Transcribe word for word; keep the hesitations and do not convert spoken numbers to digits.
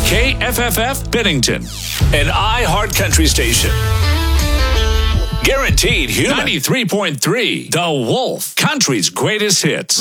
K F F F Bennington, an iHeart Country station. Guaranteed human. ninety-three point three The Wolf, country's greatest hits.